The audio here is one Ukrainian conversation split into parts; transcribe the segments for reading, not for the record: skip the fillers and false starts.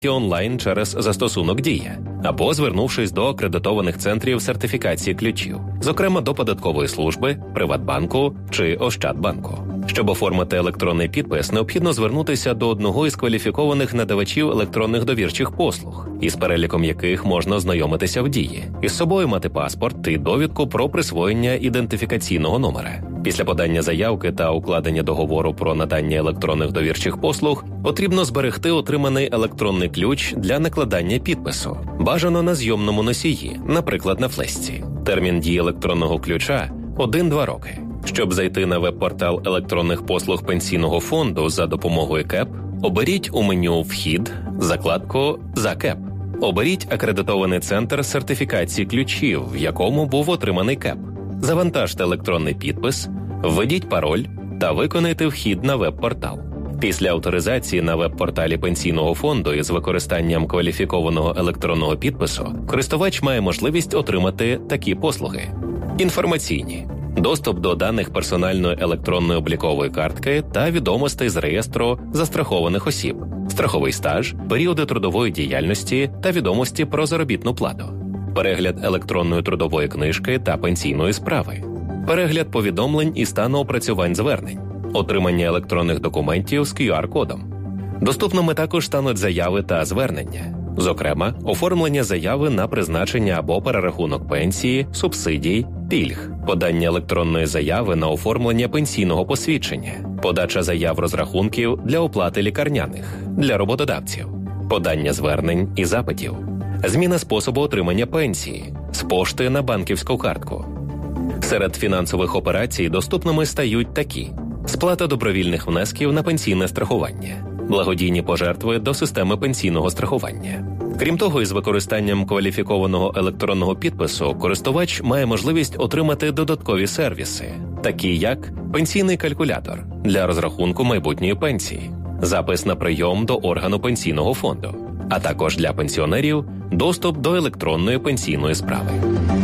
онлайн через застосунок «Дія» або звернувшись до акредитованих центрів сертифікації ключів, зокрема до податкової служби, Приватбанку чи Ощадбанку. Щоб оформити електронний підпис, необхідно звернутися до одного із кваліфікованих надавачів електронних довірчих послуг, із переліком яких можна ознайомитися в «Дії», із собою мати паспорт і довідку про присвоєння ідентифікаційного номера. Після подання заявки та укладення договору про надання електронних довірчих послуг потрібно зберегти отриманий електронний ключ для накладання підпису, бажано на зйомному носії, наприклад, на флешці. Термін дії електронного ключа – 1-2 роки. Щоб зайти на веб-портал електронних послуг Пенсійного фонду за допомогою КЕП, оберіть у меню «Вхід» закладку «За КЕП». Оберіть акредитований центр сертифікації ключів, в якому був отриманий КЕП. Завантажте електронний підпис, введіть пароль та виконайте вхід на веб-портал. Після авторизації на веб-порталі Пенсійного фонду із використанням кваліфікованого електронного підпису користувач має можливість отримати такі послуги: інформаційні, доступ до даних персональної електронної облікової картки та відомостей з реєстру застрахованих осіб, страховий стаж, періоди трудової діяльності та відомості про заробітну плату, перегляд електронної трудової книжки та пенсійної справи, перегляд повідомлень і стану опрацювань звернень, отримання електронних документів з QR-кодом. Доступними також стануть заяви та звернення, зокрема, оформлення заяви на призначення або перерахунок пенсії, субсидій, пільг, подання електронної заяви на оформлення пенсійного посвідчення, подача заяв розрахунків для оплати лікарняних, для роботодавців, подання звернень і запитів, зміна способу отримання пенсії, з пошти на банківську картку. Серед фінансових операцій доступними стають такі: сплата добровільних внесків на пенсійне страхування, благодійні пожертви до системи пенсійного страхування. Крім того, із використанням кваліфікованого електронного підпису користувач має можливість отримати додаткові сервіси, такі як пенсійний калькулятор для розрахунку майбутньої пенсії, запис на прийом до органу Пенсійного фонду, а також для пенсіонерів доступ до електронної пенсійної справи.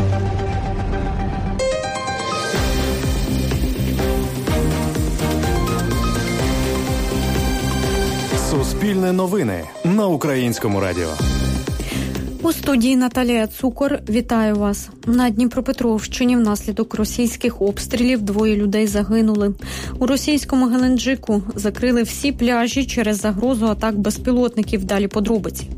Суспільне новини на Українському радіо. У студії Наталія Цукор. Вітаю вас. На Дніпропетровщині внаслідок російських обстрілів 2 людей загинули. У російському Геленджику закрили всі пляжі через загрозу атак безпілотників. Далі подробиці.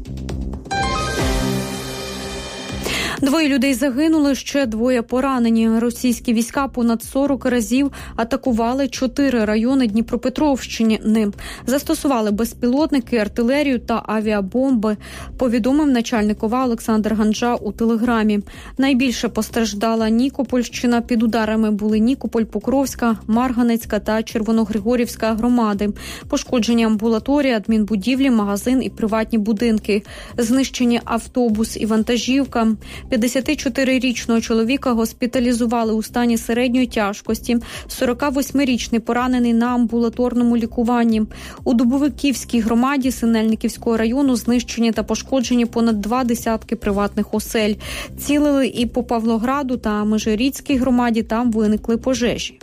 2 людей загинули, ще 2 поранені. Російські війська понад 40 разів атакували 4 райони Дніпропетровщини. Застосували безпілотники, артилерію та авіабомби, повідомив начальник ОВА Олександр Ганжа у Телеграмі. Найбільше постраждала Нікопольщина. Під ударами були Нікополь, Покровська, Марганецька та Червоногригорівська громади. Пошкоджені амбулаторії, адмінбудівлі, магазин і приватні будинки. Знищені автобус і вантажівка. 54-річного чоловіка госпіталізували у стані середньої тяжкості, 48-річний поранений на амбулаторному лікуванні. У Дубовиківській громаді Синельниківського району знищені та пошкоджені понад 2 десятки приватних осель. Цілили і по Павлограду та Межирічській громаді, там виникли пожежі.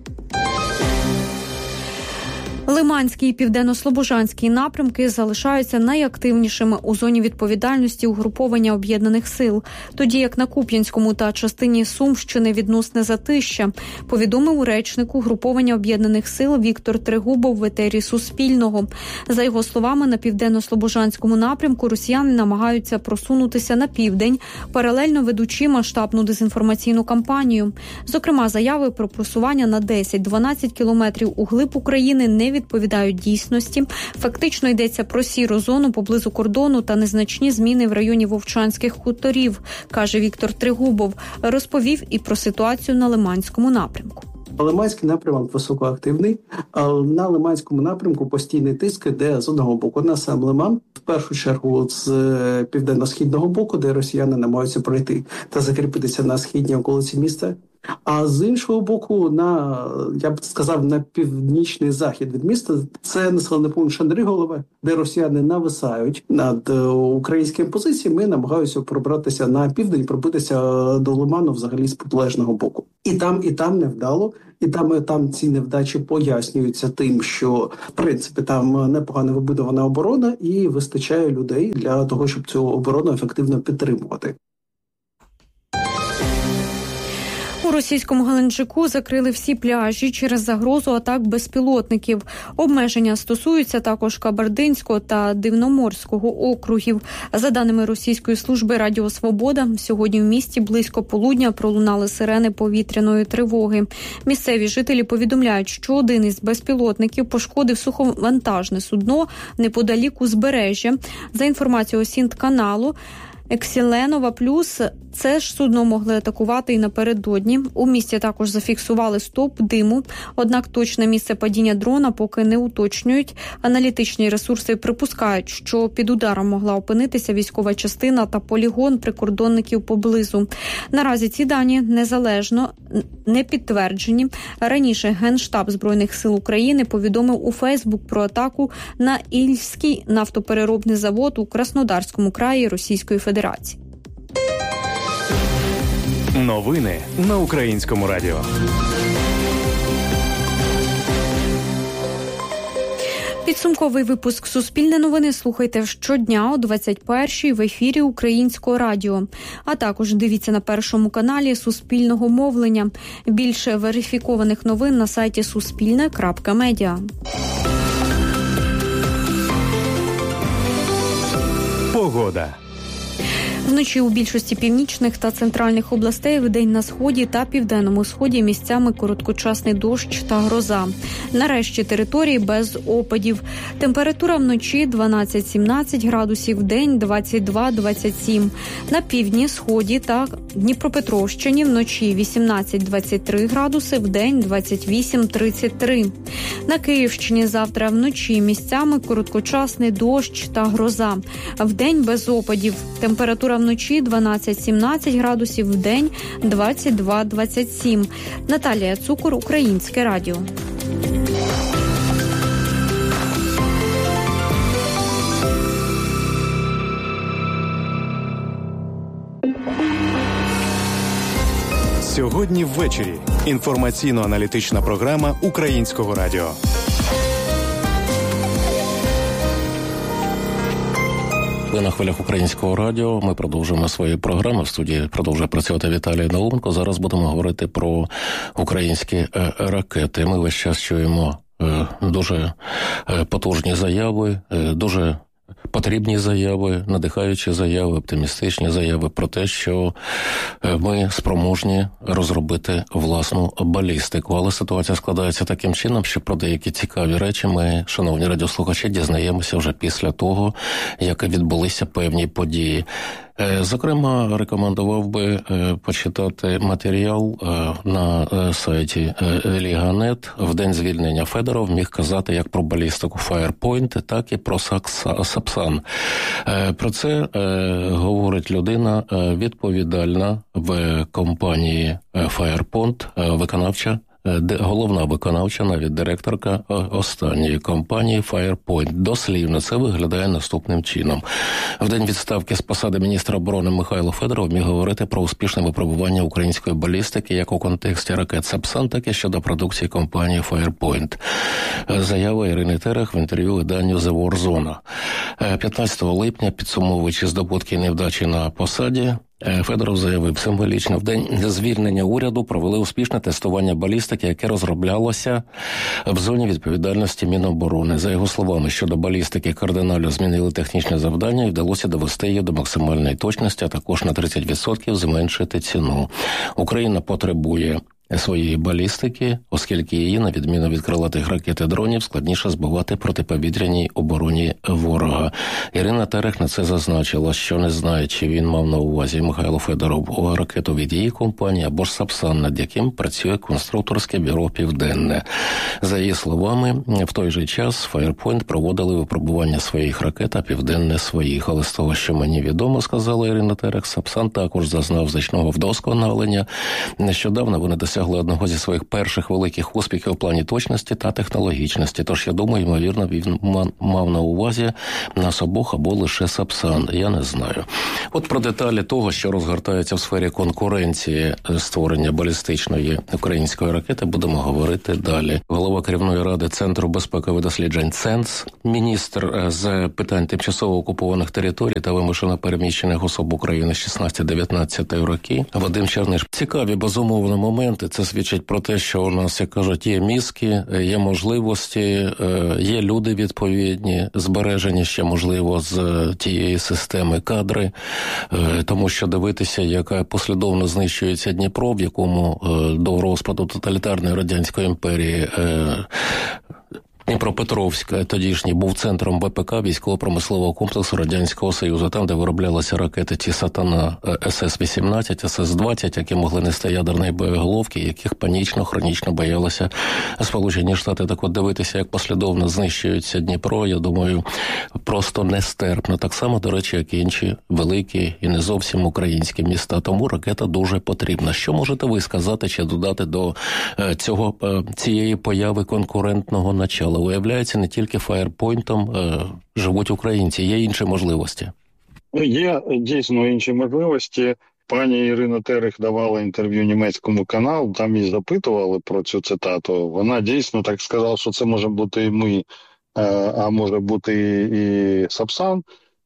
Лиманський і Південно-Слобожанський напрямки залишаються найактивнішими у зоні відповідальності угруповання Об'єднаних сил, тоді як на Куп'янському та частині Сумщини відносне затища, повідомив речник угруповання Об'єднаних сил Віктор Трегубов в етері Суспільного. За його словами, на Південно-Слобожанському напрямку росіяни намагаються просунутися на південь, паралельно ведучи масштабну дезінформаційну кампанію. Зокрема, заяви про просування на 10-12 кілометрів у глиб України не відповідають дійсності. Фактично йдеться про сіру зону поблизу кордону та незначні зміни в районі Вовчанських хуторів, каже Віктор Трегубов. Розповів і про ситуацію на Лиманському напрямку. Лиманський напрямок високоактивний, а на Лиманському напрямку постійний тиск іде з одного боку на сам Лиман, в першу чергу з південно-східного боку, де росіяни намагаються пройти та закріпитися на східній околиці міста. А з іншого боку, я б сказав, на північний захід від міста, це населений пункт Шандриголове, де росіяни нависають над українськими позиціями і намагаються пробратися на південь, пробитися до Лиману взагалі з протилежного боку. І там невдало. І там ці невдачі пояснюються тим, що, в принципі, там непогано вибудована оборона і вистачає людей для того, щоб цю оборону ефективно підтримувати. У російському Геленджику закрили всі пляжі через загрозу атак безпілотників. Обмеження стосуються також Кабардинського та Дивноморського округів. За даними російської служби Радіо Свобода, сьогодні в місті близько полудня пролунали сирени повітряної тривоги. Місцеві жителі повідомляють, що один із безпілотників пошкодив суховантажне судно неподалік узбережжя. За інформацією Сінт-каналу, Ексіленова плюс це ж судно могли атакувати і напередодні. У місті також зафіксували стовп диму, однак точне місце падіння дрона поки не уточнюють. Аналітичні ресурси припускають, що під ударом могла опинитися військова частина та полігон прикордонників поблизу. Наразі ці дані незалежно не підтверджені. Раніше Генштаб Збройних сил України повідомив у Фейсбук про атаку на Ільський нафтопереробний завод у Краснодарському краї Російської Федерації. Новини на Українському радіо. Підсумковий випуск «Суспільне новини» слухайте щодня о 21-й в ефірі Українського радіо. А також дивіться на Першому каналі Суспільного мовлення. Більше верифікованих новин на сайті suspilne.media. Погода. Вночі у більшості північних та центральних областей, вдень на сході та південному сході місцями короткочасний дощ та гроза. Нарешті території без опадів. Температура вночі 12-17 градусів, вдень 22-27. На півдні, сході та Дніпропетровщині вночі 18-23 градуси, вдень 28-33. На Київщині завтра вночі місцями короткочасний дощ та гроза. Вдень без опадів. Температура вночі 12-17 градусів, вдень 22-27. Наталія Цукор, Українське радіо. Сьогодні ввечері. Інформаційно-аналітична програма Українського радіо. Ви на хвилях Українського радіо. Ми продовжуємо свої програми. В студії продовжує працювати Віталій Науменко. Зараз будемо говорити про українські ракети. Ми весь час чуємо дуже потужні заяви, дуже потрібні заяви, надихаючі заяви, оптимістичні заяви про те, що ми спроможні розробити власну балістику. Але ситуація складається таким чином, що про деякі цікаві речі ми, шановні радіослухачі, дізнаємося вже після того, як відбулися певні події. Зокрема, рекомендував би почитати матеріал на сайті Ліга.нет. В день звільнення Федоров міг казати як про балістику Firepoint, так і про Сапсан. Про це говорить людина відповідальна в компанії Firepoint, головна виконавча, навіть директорка останньої компанії Firepoint. Дослівно це виглядає наступним чином. В день відставки з посади міністра оборони Михайло Федоров міг говорити про успішне випробування української балістики як у контексті ракет Сапсан, так і щодо продукції компанії Firepoint. Заява Ірини Терех в інтерв'ю виданню The War Zone. 15 липня, підсумовуючи здобутки і невдачі на посаді, Федоров заявив, символічно в день звільнення уряду провели успішне тестування балістики, яке розроблялося в зоні відповідальності Міноборони. За його словами, щодо балістики кардинально змінили технічне завдання і вдалося довести її до максимальної точності, а також на 30% зменшити ціну. Україна потребує своєї балістики, оскільки її, на відміну від крилатих ракет і дронів, складніше збивати протиповітряній обороні ворога. Ірина Терех на це зазначила, що не знає, чи він мав на увазі Михайло Федоров ракету від її компанії або ж Сапсан, над яким працює конструкторське бюро «Південне». За її словами, в той же час Firepoint проводили випробування своїх ракет, а «Південне» своїх. Але з того, що мені відомо, сказала Ірина Терех, Сапсан також зазнав значного вдосконалення. Нещодавно вони досягли одного зі своїх перших великих успіхів у плані точності та технологічності. Тож, я думаю, ймовірно, він мав на увазі нас обох або лише Сапсан. Я не знаю. От про деталі того, що розгортається в сфері конкуренції створення балістичної української ракети, будемо говорити далі. Голова керівної ради Центру безпекових досліджень «ЦЕНС», міністр з питань тимчасово окупованих територій та вимушено переміщених особ України 16-19 роки Вадим Черниш. Цікаві, безумовно, моменти. Це свідчить про те, що у нас, як кажуть, є мізки, є можливості, є люди відповідні, збережені ще, можливо, з тієї системи кадри, тому що дивитися, яка послідовно знищується Дніпро, в якому до розпаду тоталітарної Радянської імперії Дніпропетровськ тодішній був центром ВПК, військово-промислового комплексу Радянського Союзу, там, де вироблялися ракети ті «Сатана» СС-18, СС-20, які могли нести ядерні боєголовки, яких панічно, хронічно боялися Сполучені Штати. Так от дивитися, як послідовно знищується Дніпро, я думаю, просто нестерпно. Так само, до речі, як і інші великі і не зовсім українські міста. Тому ракета дуже потрібна. Що можете ви сказати чи додати до цієї появи конкурентного начала? Виявляється, не тільки Firepoint'ом живуть українці, є інші можливості. Є дійсно інші можливості. Пані Ірина Терех давала інтерв'ю німецькому каналу, там її запитували про цю цитату. Вона дійсно так сказала, що це може бути і ми, а може бути і Сапсан.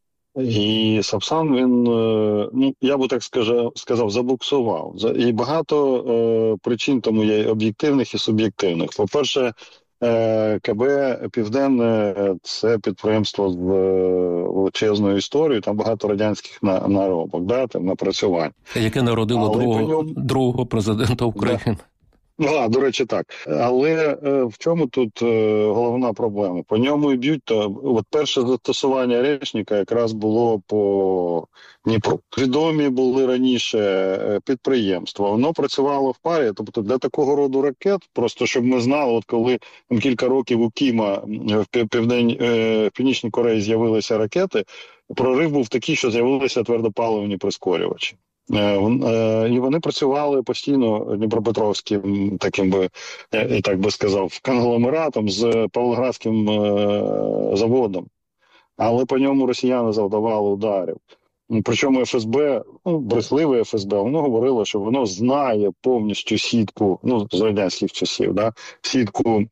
І Сапсан, він, я би так сказав, забуксував. І багато причин тому є об'єктивних і суб'єктивних. По-перше, КБ «Південне» – це підприємство з величезною історією, там багато радянських наробок, там напрацювань. Яке народило другого президента України. До речі, так. Але в чому тут головна проблема? По ньому і б'ють, от перше застосування Решніка якраз було по Дніпру. Відомі були раніше підприємства. Воно працювало в парі, тобто для такого роду ракет, просто щоб ми знали, от коли кілька років у Кіма в Північній Кореї з'явилися ракети, прорив був такий, що з'явилися твердопаливні прискорювачі. І вони працювали постійно Дніпропетровським, так би сказав, конгломератом з Павлоградським заводом. Але по ньому росіяни завдавали ударів. Причому ФСБ, брехливе ФСБ, воно говорило, що воно знає повністю сітку, з радянських часів, сітку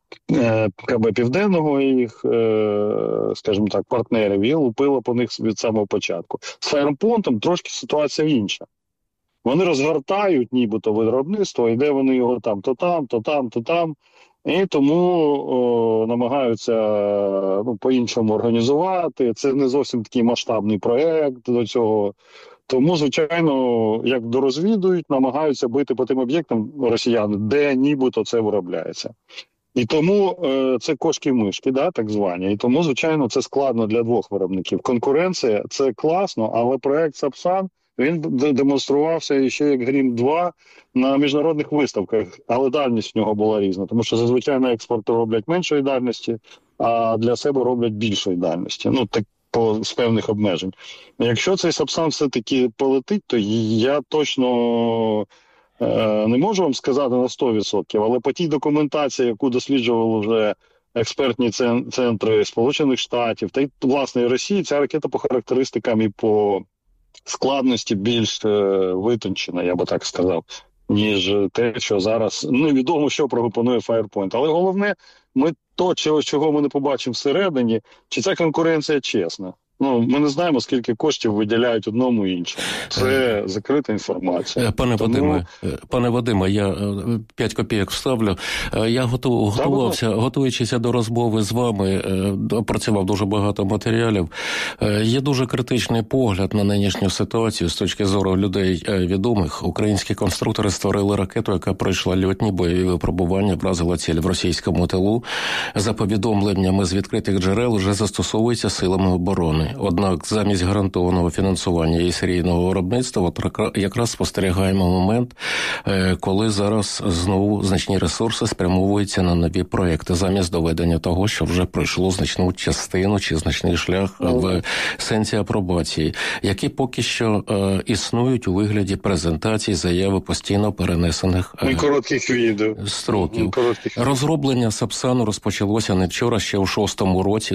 КБ «Південного» і їх, скажімо так, партнерів, і лупило по них від самого початку. З Firepoint'ом трошки ситуація інша. Вони розгортають нібито виробництво, і де вони його то там, і тому намагаються по-іншому організувати. Це не зовсім такий масштабний проєкт до цього. Тому, звичайно, як дорозвідують, намагаються бити по тим об'єктам росіяни, де нібито це виробляється. І тому це кошки-мишки, так звані. І тому, звичайно, це складно для двох виробників. Конкуренція – це класно, але проект Сапсан, він демонструвався ще як Грім-2 на міжнародних виставках, але дальність в нього була різна, тому що зазвичай на експорт роблять меншої дальності, а для себе роблять більшої дальності, з певних обмежень. Якщо цей Сапсан все-таки полетить, то я точно не можу вам сказати на 100%, але по тій документації, яку досліджували вже експертні центри Сполучених Штатів та й, власне, і Росії, ця ракета по характеристикам і по складності більш витончена, я би так сказав, ніж те, що зараз невідомо, що пропонує Firepoint. Але головне, чого ми не побачимо всередині, чи ця конкуренція чесна. ми не знаємо, скільки коштів виділяють одному і іншому. Це закрита інформація. Пане Вадиме, я 5 копійок вставлю. Я готуючися до розмови з вами, опрацював дуже багато матеріалів. Є дуже критичний погляд на нинішню ситуацію з точки зору людей відомих. Українські конструктори створили ракету, яка пройшла льотні бойові випробування, вразила ціль в російському тилу. За повідомленнями з відкритих джерел вже застосовується силами оборони. Однак замість гарантованого фінансування і серійного виробництва якраз спостерігаємо момент, коли зараз знову значні ресурси спрямовуються на нові проекти, замість доведення того, що вже пройшло значну частину чи значний шлях в сенсі апробації, які поки що існують у вигляді презентацій, заяви постійно перенесених коротких відео. Строків. Розроблення Сапсану розпочалося не вчора, ще у 6-му році,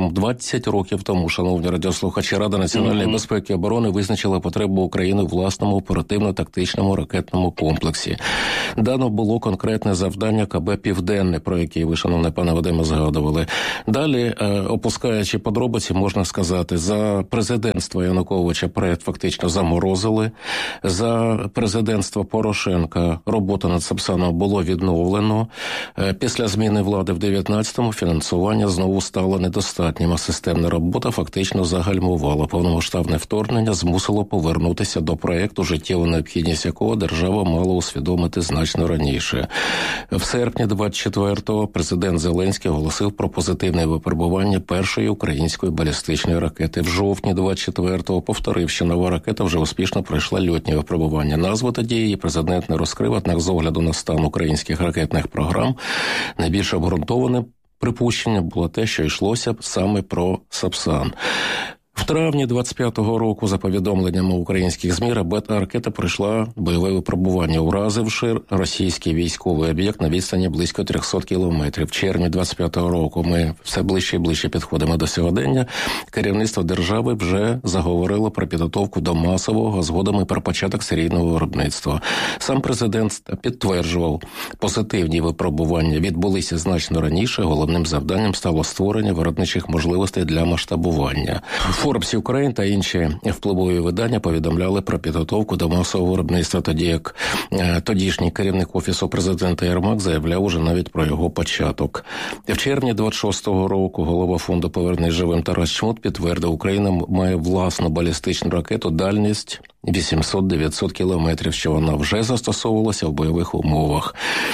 20 років тому, шановні радіослухачі, Рада національної безпеки і оборони визначила потребу України в власному оперативно-тактичному ракетному комплексі. Дано було конкретне завдання КБ «Південне», про яке ви, шановне пане Вадиме, згадували. Далі, опускаючи подробиці, можна сказати, за президентства Януковича проєкт фактично заморозили. За президентства Порошенка робота над Сапсаном було відновлено. Після зміни влади в 19-му фінансування знову стало недостатнім, а системна робота фактично загальмувала. Повномасштабне вторгнення змусило повернутися до проєкту, життєву необхідність якого держава мала усвідомити значно раніше. В серпні 24-го президент Зеленський оголосив про позитивне випробування першої української балістичної ракети. В жовтні 24-го повторив, що нова ракета вже успішно пройшла льотні випробування. Назву тоді її президент не розкрив, однак з огляду на стан українських ракетних програм найбільш обґрунтованим припущення було те, що йшлося саме про Сапсан. В травні 25-го року, за повідомленнями українських ЗМІ, ракета пройшла бойове випробування, уразивши російський військовий об'єкт на відстані близько 300 кілометрів. В червні 25-го року ми все ближче і ближче підходимо до сьогодення. Керівництво держави вже заговорило про підготовку до масового, згодом і про початок серійного виробництва. Сам президент підтверджував, позитивні випробування відбулися значно раніше. Головним завданням стало створення виробничих можливостей для масштабування. Forbes Ukraine та інші впливові видання повідомляли про підготовку до масового виробництва, тоді як тодішній керівник Офісу президента Єрмак заявляв уже навіть про його початок. В червні 26-го року голова фонду «Повернись живим» Тарас Чмут підтвердив, Україна має власну балістичну ракету, дальність 800-900 кілометрів, що вона вже застосовувалася в бойових умовах.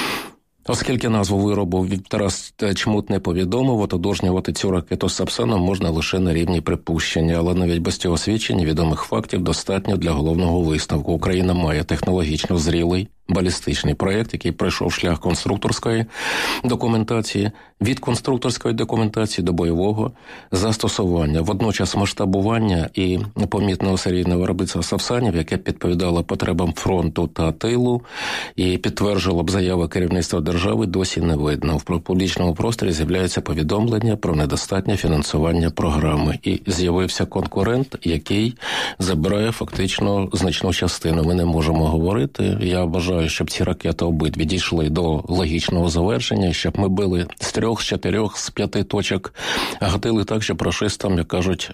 Оскільки назву виробу Тарас Чмут не повідомив, ототожнювати цю ракету з Сапсаном можна лише на рівні припущення, але навіть без цього свідчення відомих фактів достатньо для головного висновку. Україна має технологічно зрілий балістичний проєкт, який пройшов шлях конструкторської документації, від конструкторської документації до бойового застосування. Водночас масштабування і помітного серійного виробництва Сапсанів, яке підповідало потребам фронту та тилу і підтверджувало б заяви керівництва держави, досі не видно. В публічному просторі з'являється повідомлення про недостатнє фінансування програми. І з'явився конкурент, який забирає фактично значну частину. Ми не можемо говорити. Я бажаю, щоб ці ракети обидві дійшли до логічного завершення, щоб ми били з 3, з 4, з 5 точок, гатили так, щоб рашистам, як кажуть,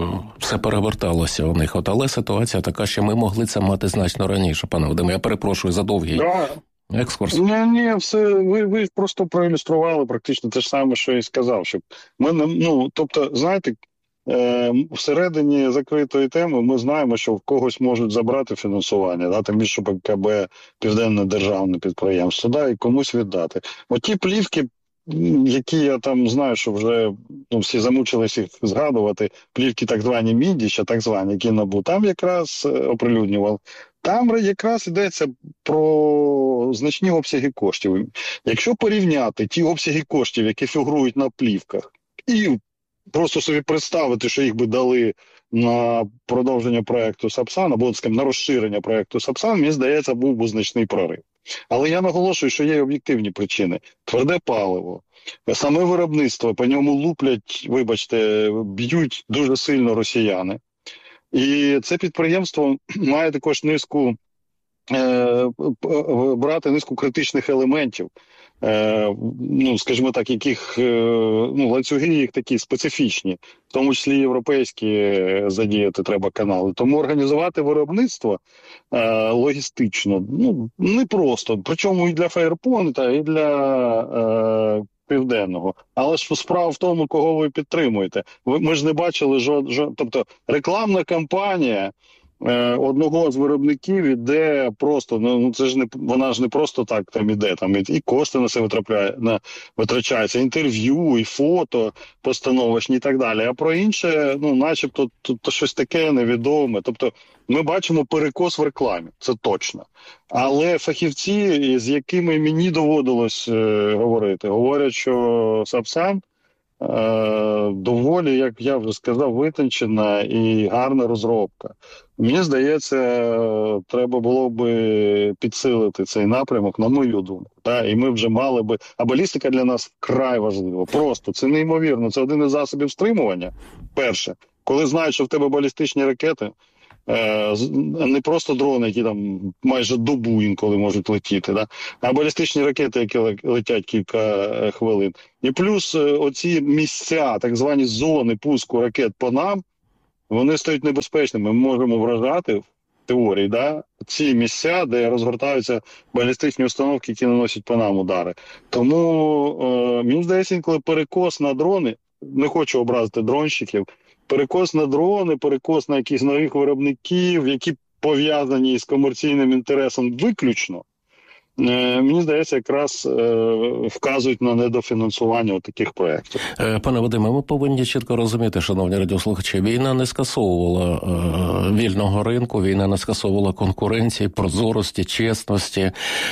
все переверталося у них. Але ситуація така, що ми могли це мати значно раніше, пане Вадиме. Я перепрошую за довгий екскурс. Ні, все, ви просто проілюстрували практично те ж саме, що і сказав. Щоб ми, тобто, знаєте, всередині закритої теми ми знаємо, що в когось можуть забрати фінансування, тим більше КБ «Південне державне підприємство, і комусь віддати. Оті плівки, які я там знаю, що вже всі замучились їх згадувати, плівки так звані МІДі, ще так звані, які НАБУ, там якраз оприлюднював. Там якраз йдеться про значні обсяги коштів. Якщо порівняти ті обсяги коштів, які фігурують на плівках, і просто собі представити, що їх би дали на продовження проєкту Сапсан, або, скажімо, на розширення проєкту Сапсан, мені здається, був би значний прорив. Але я наголошую, що є об'єктивні причини. Тверде паливо, саме виробництво, по ньому луплять, б'ють дуже сильно росіяни. І це підприємство має також брати низку критичних елементів. скажімо так, яких ланцюги їх такі специфічні, в тому числі європейські задіяти треба канали. Тому організувати виробництво логістично непросто. Причому і для Фаєрпойнта, і для Південного. Але ж справа в тому, кого ви підтримуєте. Ми ж не бачили тобто рекламна кампанія одного з виробників іде просто, це ж вона ж не просто так там іде, там і кошти на це витрачаються, інтерв'ю, і фото постановочні і так далі. А про інше, начебто, то щось таке невідоме. Тобто ми бачимо перекос в рекламі, це точно. Але фахівці, з якими мені доводилось говорити, говорять, що Сапсан доволі, як я вже сказав, витончена і гарна розробка. Мені здається, треба було би підсилити цей напрямок, на мою думку. І ми вже мали би... А балістика для нас вкрай важлива. Просто, це неймовірно. Це один із засобів стримування. Перше, коли знають, що в тебе балістичні ракети, не просто дрони, які там майже добу інколи можуть летіти, а балістичні ракети, які летять кілька хвилин. І плюс оці місця, так звані зони пуску ракет по нам, вони стають небезпечними. Ми можемо вражати в теорії, ці місця, де розгортаються балістичні установки, які наносять по нам удари. Тому, мені здається, інколи перекос на дрони, не хочу образити дронщиків, перекос на дрони, перекос на якісь нових виробників, які пов'язані з комерційним інтересом виключно, мені здається, якраз вказують на недофінансування таких проєктів. Пане Вадиме, ми повинні чітко розуміти, шановні радіослухачі, війна не скасовувала вільного ринку, війна не скасовувала конкуренції, прозорості, чесності.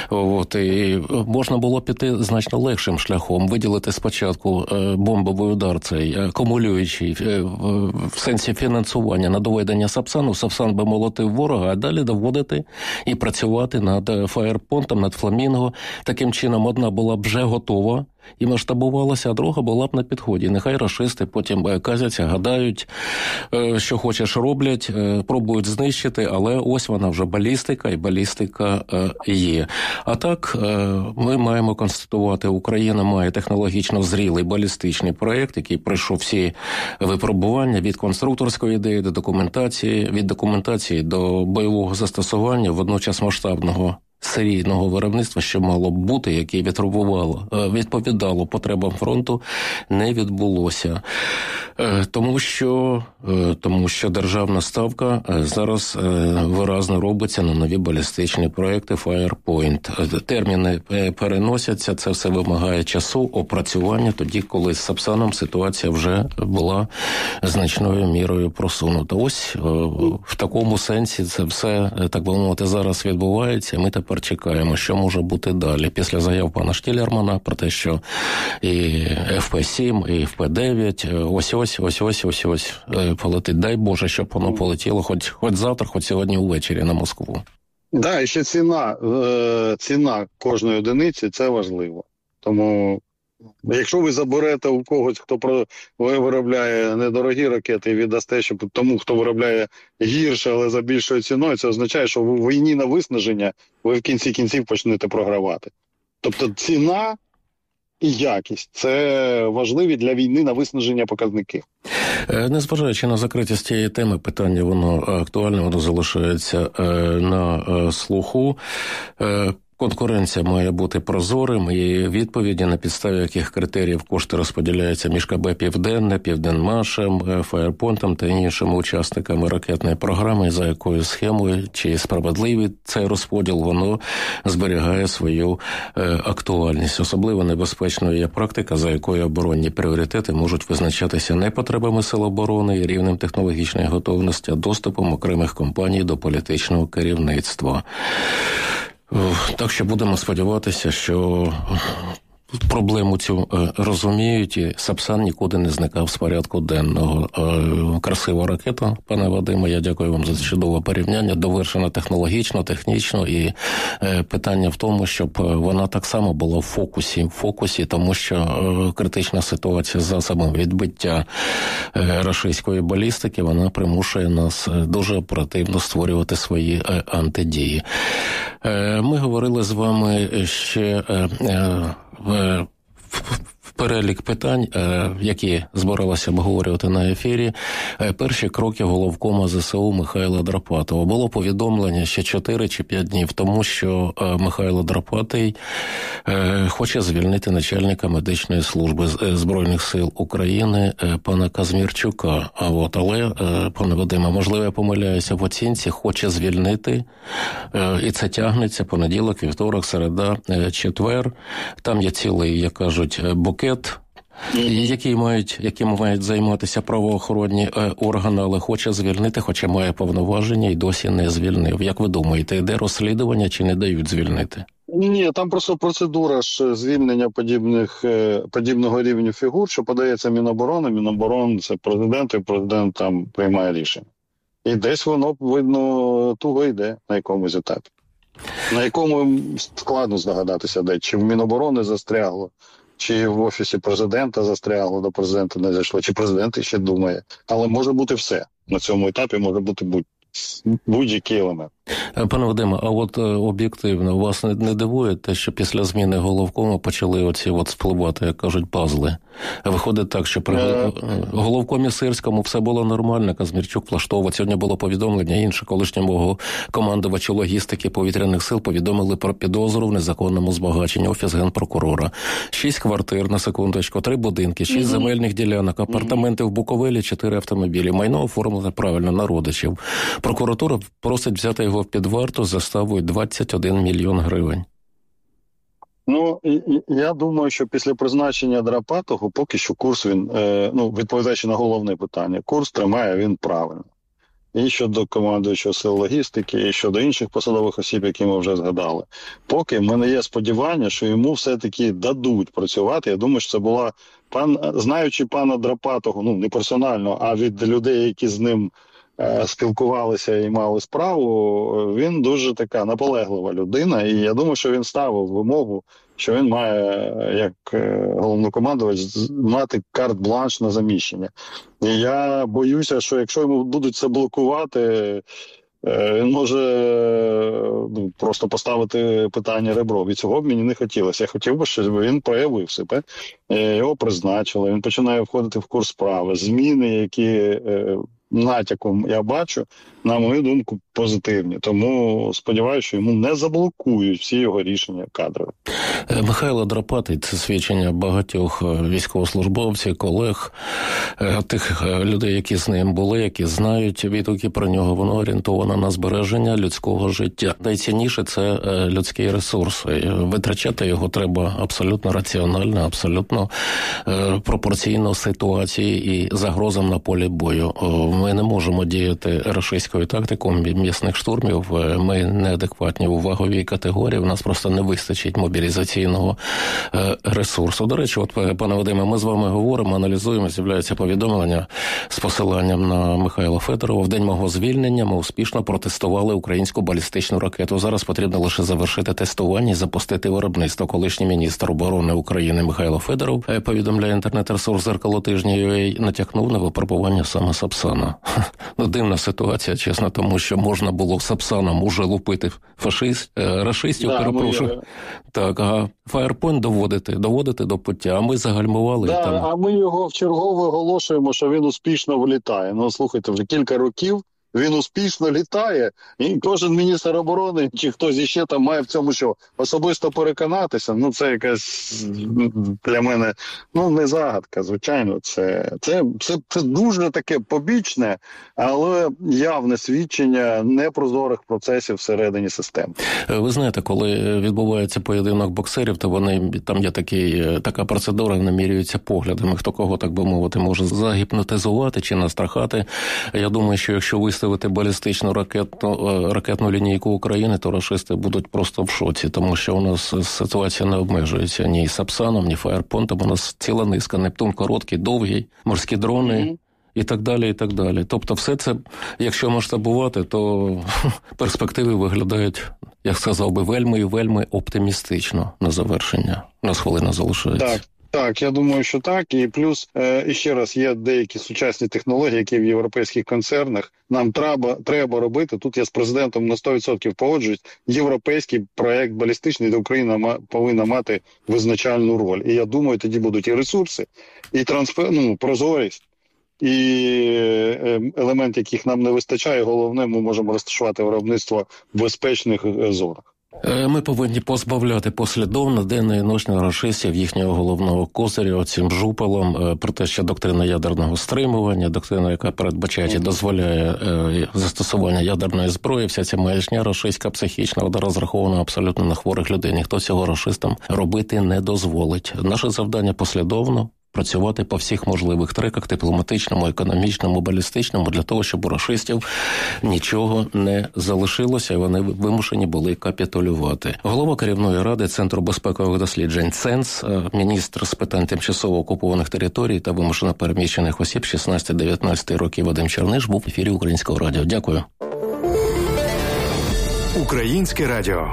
І можна було піти значно легшим шляхом, виділити спочатку бомбовий удар, цей акумулюючий в сенсі фінансування на доведення Сапсану. Сапсан би молотив ворога, а далі доводити і працювати над Фаєрпойнтом, над Фламінго. Таким чином, одна була б вже готова і масштабувалася, а друга була б на підході. Нехай рашисти потім казяться, гадають, що хочеш роблять, пробують знищити, але ось вона вже балістика, і балістика є. А так, ми маємо констатувати, Україна має технологічно зрілий балістичний проєкт, який пройшов всі випробування від конструкторської ідеї до документації, від документації до бойового застосування, водночас масштабного серійного виробництва, що мало б бути, яке відповідало потребам фронту, не відбулося. Тому що державна ставка зараз виразно робиться на нові балістичні проекти Firepoint. Терміни переносяться, це все вимагає часу, опрацювання, тоді, коли з Сапсаном ситуація вже була значною мірою просунута. Ось в такому сенсі це все, так би мовити, зараз відбувається. Ми тепер чекаємо, що може бути далі. Після заяв пана Штілермана про те, що і ФП-7, і ФП-9 ось полетить. Дай Боже, щоб воно полетіло хоч завтра, хоч сьогодні увечері на Москву. Так, і ще ціна кожної одиниці – це важливо. Тому, якщо ви заберете у когось, хто виробляє недорогі ракети, і віддасте тому, хто виробляє гірше, але за більшою ціною, це означає, що в війні на виснаження ви в кінці кінців почнете програвати. Тобто ціна і якість – це важливі для війни на виснаження показники. Незважаючи на закритість цієї теми, питання воно актуальне, воно залишається на слуху. Конкуренція має бути прозорим, і відповіді, на підставі яких критеріїв кошти розподіляються між КБ «Південне», «Південмашем», «Фаєрпойнтом» та іншими учасниками ракетної програми, за якою схемою чи справедливий цей розподіл, воно зберігає свою актуальність. Особливо небезпечною є практика, за якою оборонні пріоритети можуть визначатися не потребами сил оборони і рівнем технологічної готовності, а доступом окремих компаній до політичного керівництва. Так що будемо сподіватися, що проблему цю розуміють, і Сапсан нікуди не зникав з порядку денного. Красива ракета, пане Вадиме, я дякую вам за чудове порівняння, довершено технологічно, технічно, і питання в тому, щоб вона так само була в фокусі, тому що критична ситуація з засобами відбиття рашистської балістики, вона примушує нас дуже оперативно створювати свої антидії. Ми говорили з вами ще перелік питань, які збиралися обговорювати на ефірі, перші кроки головкома ЗСУ Михайла Драпатова. Було повідомлення ще 4 чи 5 днів тому, що Михайло Драпатий хоче звільнити начальника медичної служби Збройних сил України пана Казмірчука. Але, пане Вадиме, можливо, я помиляюся в оцінці, хоче звільнити, і це тягнеться понеділок, вівторок, середа, четвер. Там є цілий, як кажуть, букет, яким мають займатися правоохоронні органи, але хоче звільнити, хоча має повноваження і досі не звільнив. Як ви думаєте, йде розслідування чи не дають звільнити? Ні, там просто процедура ж звільнення подібного рівня фігур, що подається Міноборони. Міноборони – це президент, і президент там приймає рішення. І десь воно, видно, туго йде на якомусь етапі. На якому складно здогадатися, де. Чи в Міноборони застрягло, чи в Офісі президента застрягло, до президента не зайшло, чи президент ще думає. Але може бути все. На цьому етапі може бути будь-який елемент. Пане Вадиме, а от об'єктивно, вас не дивує те, що після зміни головкому почали оці спливати, як кажуть, пазли? Виходить так, що при головкомі Сирському все було нормально, Казмірчук влаштовував. Сьогодні було повідомлення інше, колишнього командувача логістики повітряних сил повідомили про підозру в незаконному збагаченні, Офіс Генпрокурора. 6 квартир, на секундочку, 3 будинки, 6 земельних ділянок, апартаменти в Буковелі, 4 автомобілі. Майно оформлене правильно на родичів. Прокуратура просить взяти його під варту заставою 21 мільйон гривень. Ну, я думаю, що після призначення Драпатого поки що курс він, відповідаючи на головне питання, курс тримає він правильно. І щодо командуючого сил логістики, і щодо інших посадових осіб, які ми вже згадали. Поки в мене є сподівання, що йому все-таки дадуть працювати. Я думаю, що це була, знаючи пана Драпатого, не персонально, а від людей, які з ним спілкувалися і мали справу, він дуже така наполеглива людина, і я думаю, що він ставив вимогу, що він має, як головнокомандувач, мати карт-бланш на заміщення. І я боюся, що якщо йому будуть це блокувати, він може просто поставити питання ребром. І цього б мені не хотілося. Я хотів би, щоб він проявив себе, його призначили, він починає входити в курс справи. Зміни, які натяком я бачу, на мою думку, позитивні. Тому сподіваюся, що йому не заблокують всі його рішення кадрові. Михайло Драпатий – це свідчення багатьох військовослужбовців, колег, тих людей, які з ним були, які знають відгуки про нього. Воно орієнтовано на збереження людського життя. Найцінніше – це людський ресурс. Витрачати його треба абсолютно раціонально, абсолютно пропорційно ситуації і загрозам на полі бою. Ми не можемо діяти рашистською тактикою м'ясних штурмів. Ми неадекватні у ваговій категорії. У нас просто не вистачить мобілізаційного ресурсу. До речі, пане Вадиме, ми з вами говоримо, аналізуємо, з'являються повідомлення з посиланням на Михайла Федорова. В день мого звільнення ми успішно протестували українську балістичну ракету. Зараз потрібно лише завершити тестування і запустити виробництво. Колишній міністр оборони України Михайло Федоров, повідомляє інтернет-ресурс «Зеркало тижня.UA», натякнув на випробування саме Сапсана. Дивна ситуація, чесно, тому що можна було Сапсаном уже лупити рашистів, перепрошую. Так, а Фаєрпойнт доводити до пуття, а ми загальмували. А ми його вчергово оголошуємо, що він успішно влітає. Слухайте, вже кілька років він успішно літає, і кожен міністр оборони, чи хтось іще там має в цьому що особисто переконатися. Це якась для мене, не загадка, звичайно. Це дуже таке побічне, але явне свідчення непрозорих процесів всередині системи. Ви знаєте, коли відбувається поєдинок боксерів, то там є така процедура, намірюються поглядами, хто кого, так би мовити, може загіпнотизувати чи настрахати. Я думаю, що якщо виставити балістичну ракетну лінійку України, то рашисти будуть просто в шоці, тому що у нас ситуація не обмежується ні Сапсаном, ні Фаєрпойнтом. У нас ціла низка. Нептун короткий, довгий, морські дрони і так далі, і так далі. Тобто все це, якщо масштабувати, то перспективи виглядають, як сказав би, вельми і вельми оптимістично на завершення. У нас хвилина залишається. Так, я думаю, що так. І плюс, іще раз, є деякі сучасні технології, які в європейських концернах нам треба робити. Тут я з президентом на 100% погоджуюсь. Європейський проект балістичний, де Україна повинна мати визначальну роль. І я думаю, тоді будуть і ресурси, і прозорість, і елемент, яких нам не вистачає. Головне, ми можемо розташувати виробництво в безпечних зонах. Ми повинні позбавляти послідовно денно і ночно рашистів їхнього головного козиря оцим жупелом про те, що доктрина ядерного стримування, доктрина, яка передбачає і дозволяє застосування ядерної зброї, вся ця маячня рашистська психічна, вона розрахована абсолютно на хворих людей. Ніхто цього рашистам робити не дозволить. Наше завдання послідовно працювати по всіх можливих треках, дипломатичному, економічному, балістичному, для того, щоб у рашистів нічого не залишилося, і вони вимушені були капітулювати. Голова керівної ради Центру безпекових досліджень ЦЕНС, міністр з питань тимчасово окупованих територій та вимушено переміщених осіб 16-19 років Вадим Черниш був в ефірі Українського радіо. Дякую. Українське радіо.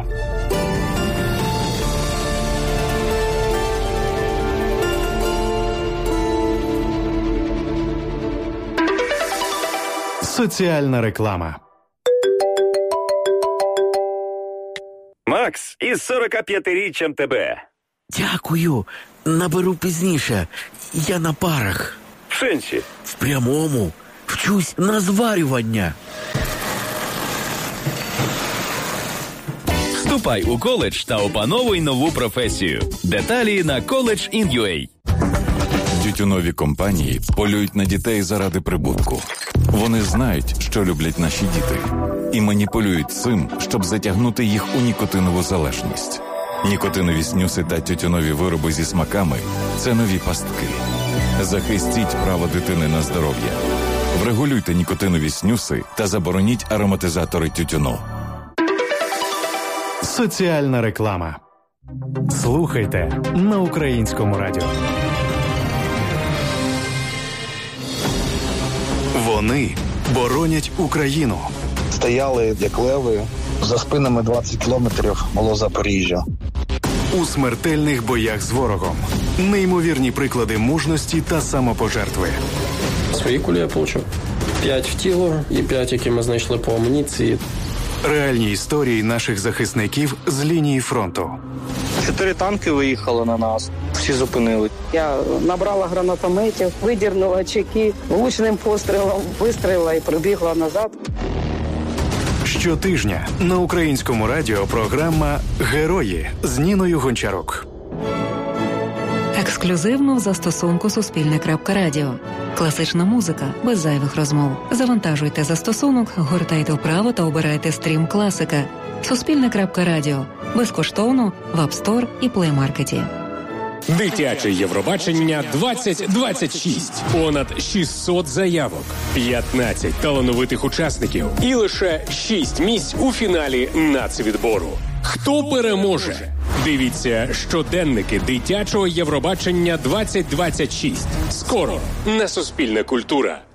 Соціальна реклама. Макс, із 45-річчям тебе. Дякую. Наберу пізніше. Я на парах. В сенсі? В прямому. Вчусь на зварювання. Вступай у коледж та опановуй нову професію. Деталі на college.in.ua. Тютюнові компанії полюють на дітей заради прибутку. Вони знають, що люблять наші діти, і маніпулюють цим, щоб затягнути їх у нікотинову залежність. Нікотинові снюси та тютюнові вироби зі смаками – це нові пастки. Захистіть право дитини на здоров'я. Врегулюйте нікотинові снюси та забороніть ароматизатори тютюну. Соціальна реклама. Слухайте на Українському радіо. Вони боронять Україну. Стояли, як леви, за спинами 20 кілометрів було Запоріжжя. У смертельних боях з ворогом. Неймовірні приклади мужності та самопожертви. Свої кулі я отримав. 5 в тіло і 5, які ми знайшли по амуніції. Реальні історії наших захисників з лінії фронту. 4 танки виїхали на нас, всі зупинили. Я набрала гранатометів, видірнула чеки, влучним пострілом вистрілила і прибігла назад. Щотижня на Українському радіо програма «Герої» з Ніною Гончарук. Ексклюзивно в застосунку Суспільне.Радіо. Класична музика без зайвих розмов. Завантажуйте застосунок, гортайте вправо та обирайте стрім класика. Суспільне.Радіо. Безкоштовно в App Store і Play Market. Дитяче Євробачення 2026. Понад 600 заявок, 15 талановитих учасників і лише 6 місць у фіналі нацвідбору. Хто переможе? Дивіться щоденники Дитячого Євробачення 2026. Скоро на Суспільне культура.